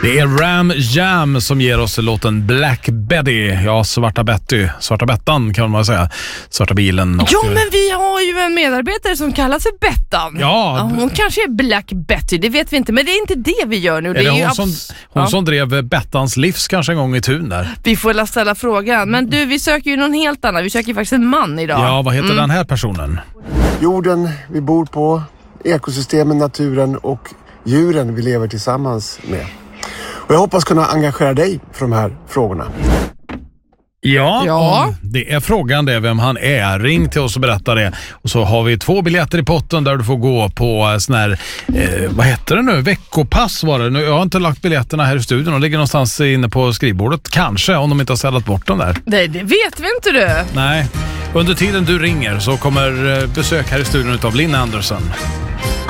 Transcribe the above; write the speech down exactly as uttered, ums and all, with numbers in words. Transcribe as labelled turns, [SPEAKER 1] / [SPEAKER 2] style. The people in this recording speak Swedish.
[SPEAKER 1] Det är Ram Jam som ger oss låten Black Betty. Ja, Svarta Betty. Svarta Bettan kan man säga. Svarta bilen. Och...
[SPEAKER 2] Ja, men vi har ju en medarbetare som kallas för Bettan.
[SPEAKER 1] Ja.
[SPEAKER 2] Ja, hon kanske är Black Betty, det vet vi inte. Men det är inte det vi gör nu.
[SPEAKER 1] Är
[SPEAKER 2] det
[SPEAKER 1] det
[SPEAKER 2] är
[SPEAKER 1] hon,
[SPEAKER 2] ju
[SPEAKER 1] som,
[SPEAKER 2] abs-
[SPEAKER 1] hon
[SPEAKER 2] ja.
[SPEAKER 1] som drev Bettans livs kanske en gång i tun där?
[SPEAKER 2] Vi får la ställa frågan. Men du, vi söker ju någon helt annan. Vi söker ju faktiskt en man idag.
[SPEAKER 1] Ja, vad heter
[SPEAKER 2] Mm.
[SPEAKER 1] den här personen?
[SPEAKER 3] Jorden vi bor på, ekosystemen, naturen och djuren vi lever tillsammans med. Och jag hoppas kunna engagera dig för de här frågorna.
[SPEAKER 1] Ja,
[SPEAKER 2] Ja.
[SPEAKER 1] det är frågan det, vem han är. Ring till oss och berätta det. Och så har vi två biljetter i potten där du får gå på sån här, eh, vad heter det nu? Veckopass var det. Nu, jag har inte lagt biljetterna här i studion. De ligger någonstans inne på skrivbordet. Kanske, om de inte har ställat bort dem där.
[SPEAKER 2] Nej, det vet vi inte du.
[SPEAKER 1] Nej, under tiden du ringer så kommer besök här i studion av Linn Andersson.